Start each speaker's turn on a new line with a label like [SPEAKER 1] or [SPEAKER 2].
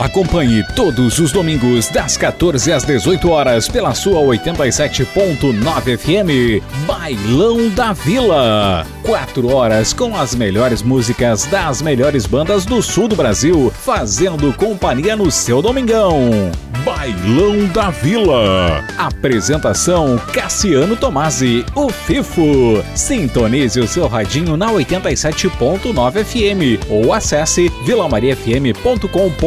[SPEAKER 1] Acompanhe todos os domingos das 14 às 18 horas pela sua 87.9 FM. Bailão da Vila. 4 horas com as melhores músicas das melhores bandas do sul do Brasil, fazendo companhia no seu domingão. Bailão da Vila. Apresentação Cassiano Tomasi, o Fifo. Sintonize o seu radinho na 87.9 FM ou acesse vilamariafm.com.br.